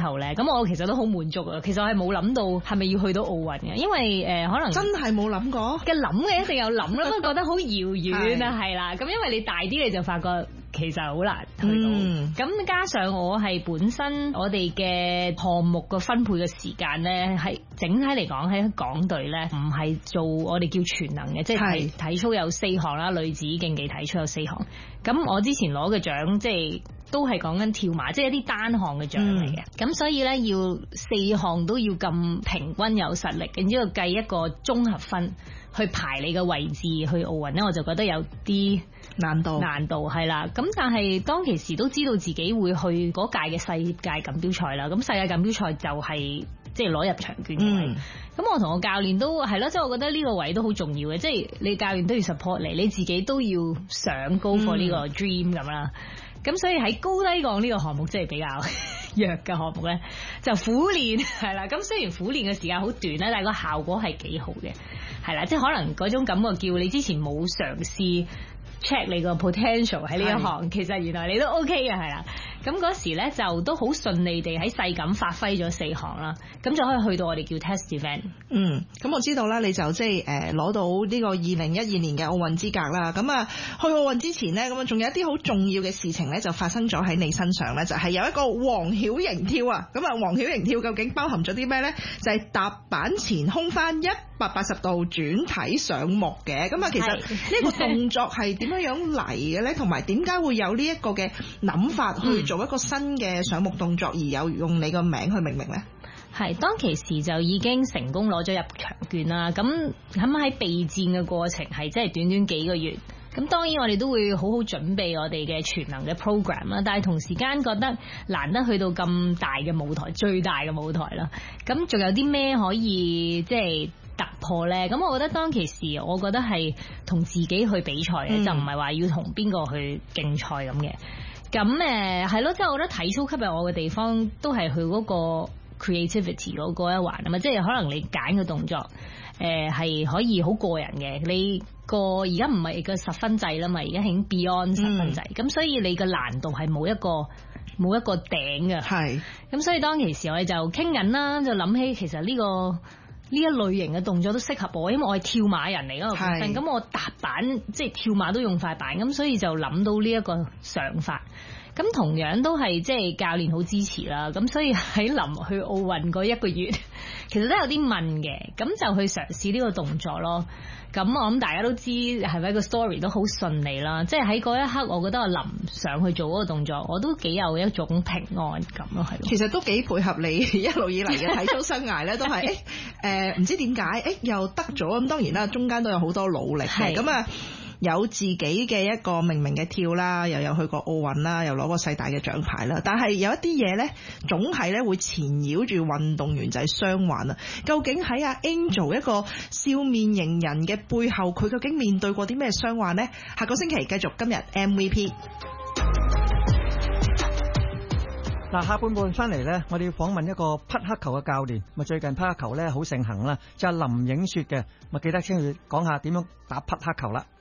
後咧，咁我其實都好滿足啊。其實我係冇諗到係咪要去到奧運嘅，因為可能真係冇諗過嘅，諗嘅一定有諗啦，不過覺得好遙遠啊，係啦。咁因為你大啲，你就發覺其實好難去到。咁加上我係本身我哋嘅項目個分配嘅時間咧，係整體嚟講喺港隊咧，唔係做我哋叫全能嘅，即係體操有4項啦，女子競技體操有4項。咁我之前攞嘅獎即係都係講緊跳馬，即係一啲單項嘅獎嚟嘅。咁所以咧要4項都要咁平均有實力，然之後計一個綜合分去排你嘅位置去奧運咧，我就覺得有啲難度係啦。咁但係當其時都知道自己會去嗰屆嘅世界錦標賽啦。咁世界錦標賽就係即係攞入場券嘅位。咁我同我教練都係咯，即係我覺得呢個位都好重要嘅，即係你教練都要 support 你自己都要想 go for 呢個 dream 咁啦。咁所以喺高低槓呢個項目即係比較弱嘅項目咧，就苦練係啦。咁雖然苦練嘅時間好短啦，但係個效果係幾好嘅，係啦，即係可能嗰種感覺叫你之前冇嘗試 check 你個 potential 喺呢一行，其實原來你都 OK 嘅，係啦。咁嗰時咧就都好順利地喺世錦發揮咗4項啦，咁就可以去到我哋叫 test event。 咁我知道啦，你就即係攞到呢個2012年嘅奧運資格啦。咁啊，去奧運之前呢，咁啊仲有一啲好重要嘅事情咧，就發生咗喺你身上咧，就係有一個黃曉瑩跳啊。咁啊，黃曉瑩跳究竟包含咗啲咩咧？就係踏板前空翻180度轉體上木嘅。咁啊，其實呢個動作係點樣嚟嘅咧？同埋點解會有呢一個嘅諗法去做一個新嘅上木動作，而有用你個名去命名咧？ 係當其時就已經成功攞咗入場券啦。咁喺備戰嘅過程係真係短短幾個月。咁當然我哋都會好好準備我哋嘅全能嘅 program 啦。但係同時間覺得難得去到咁大嘅舞台，最大嘅舞台啦。咁仲有啲咩可以即係突破咧？咁我覺得當其時，我覺得係同自己去比賽嘅，就唔係話要同邊個去競賽咁嘅。咁係咯，即係我覺得體操吸引我嘅地方都係佢嗰個 creativity 嗰一環啊嘛，即係可能你揀嘅動作係可以好個人嘅，你個而家唔係個10分制啦嘛，而家已經 beyond 10分制，咁所以你嘅難度係冇一個頂嘅。係咁所以當其時我哋就傾緊啦，就諗起其實呢一類型嘅動作都適合我，因為我係跳馬人嚟嗰個本身，咁我踏板即係跳馬都用塊板，咁所以就諗到呢一個想法。咁同樣都係即係教練好支持啦，咁所以喺臨去奧運嗰1個月，其實都有啲問嘅，咁就去嘗試呢個動作咯。咁我諗大家都知係咪個 story 都好順利啦，即係喺嗰一刻，我覺得我臨上去做嗰個動作，我都幾有一種平安感咯，係。其實都幾配合你一路以嚟嘅體操生涯咧，都係唔知點解又得咗，咁當然啦，中間都有好多努力嘅，咁啊。有自己嘅一個明明嘅跳啦，又有去過奧運啦，又攞過世大嘅獎牌啦。但係有一啲嘢呢，總係呢會纏繞住運動員，就係傷患啊。究竟喺阿 Angel 一個笑面迎人嘅背後，佢究竟面對過啲咩傷患呢？下個星期繼續今日 MVP。 嗱，下半部翻嚟咧，我哋要訪問一個匹克球嘅教練。咪最近匹克球咧好盛行啦，就係林影雪嘅。咪記得聽佢講下點樣打匹克球啦。